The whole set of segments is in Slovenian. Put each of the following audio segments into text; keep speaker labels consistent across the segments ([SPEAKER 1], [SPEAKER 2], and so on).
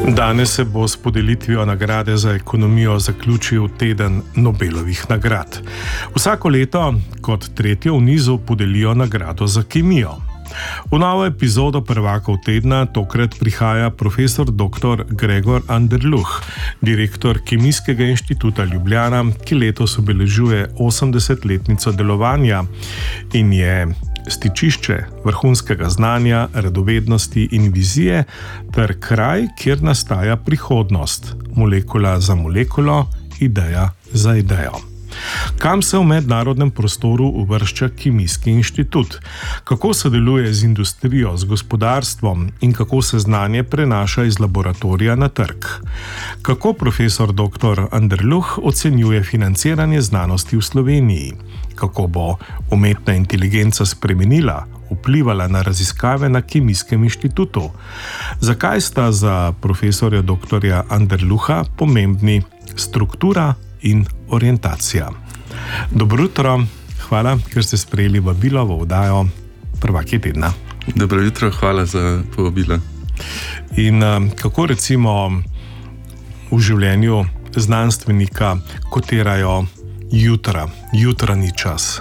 [SPEAKER 1] Danes se bo s podelitvijo nagrade za ekonomijo zaključil teden Nobelovih nagrad. Vsako leto, kot tretjo v nizu, podelijo nagrado za kemijo. V novo epizodo Prvakov tedna tokrat prihaja profesor dr. Gregor Anderluh, direktor Kemijskega inštituta Ljubljana, ki letos obeležuje 80-letnico delovanja in je stičišče vrhunskega znanja, radovednosti in vizije ter kraj, kjer nastaja prihodnost, molekula za molekulo, ideja za idejo. Kam se v mednarodnem prostoru uvršča Kemijski inštitut? Kako sodeluje z industrijo, z gospodarstvom in kako se znanje prenaša iz laboratorija na trg? Kako profesor dr. Anderluh ocenjuje financiranje znanosti v Sloveniji? Kako bo umetna inteligenca spremenila, vplivala na raziskave na Kemijskem inštitutu? Zakaj sta za profesorja dr. Anderluha pomembni struktura in orientacija? Dobro jutro, hvala, ker ste sprejeli vabilo v oddajo Prvaki tedna.
[SPEAKER 2] Dobro jutro, hvala za povabilo.
[SPEAKER 1] In kako recimo v življenju znanstvenika kotirajo jutranji čas?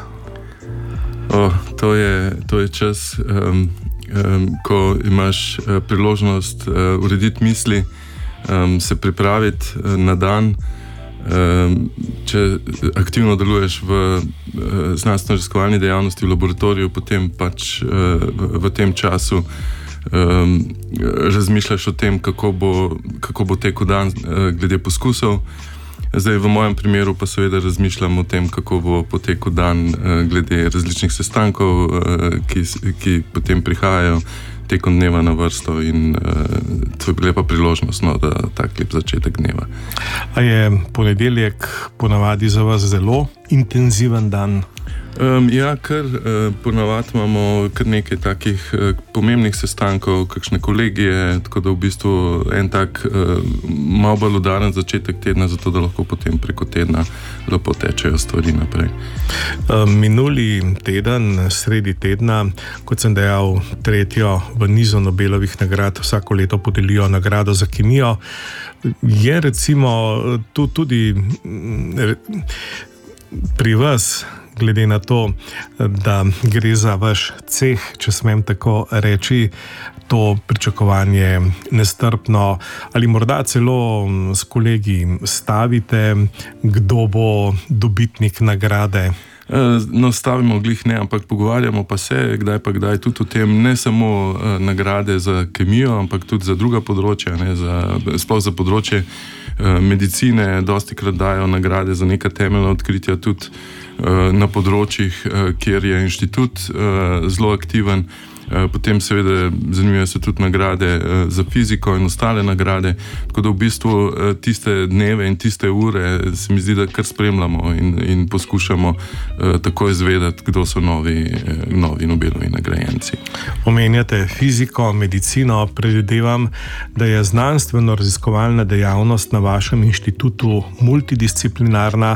[SPEAKER 2] To je čas, ko imaš priložnost urediti misli, se pripraviti na dan. Če aktivno deluješ v znanstveno-raziskovalni dejavnosti v laboratoriju, potem pač v tem času razmišljaš o tem, kako bo tekel dan glede poskusov. Zdaj v mojem primeru pa seveda razmišljam o tem, kako bo potekel dan glede različnih sestankov, ki potem prihajajo tekom dneva na vrsto, in to je lepa priložnost, da tak lep začetek dneva.
[SPEAKER 1] A je ponedeljek ponavadi za vas zelo intenziven dan?
[SPEAKER 2] Ja, ker ponavadi imamo kar nekaj takih pomembnih sestankov, kakšne kolegije, tako da v bistvu en tak malo bolj udaren začetek tedna, zato da lahko potem preko tedna lepo tečejo stvari naprej.
[SPEAKER 1] Minuli teden, sredi tedna, kot sem dejal, tretjo v nizu Nobelovih nagrad, vsako leto podelijo nagrado za kemijo. Je recimo tu tudi pri vas, glede na to, da gre za vaš ceh, če smem tako reči, to pričakovanje nestrpno, ali morda celo s kolegi stavite, kdo bo dobitnik nagrade?
[SPEAKER 2] No, stavimo glih ne, ampak pogovarjamo pa se kdaj tudi o tem, ne samo nagrade za kemijo, ampak tudi za druga področja, sploh za področje medicine. Dostikrat dajo nagrade za neka temeljna odkritja tudi na področjih, kjer je inštitut zelo aktiven. Potem seveda zanimive so tudi nagrade za fiziko in ostale nagrade, tako da v bistvu tiste dneve in tiste ure se mi zdi, da kar spremljamo in poskušamo tako izvedeti, kdo so novi Nobelovi nagrajenci.
[SPEAKER 1] Omenjate fiziko, medicino, predvidevam, da je znanstveno-raziskovalna dejavnost na vašem inštitutu multidisciplinarna.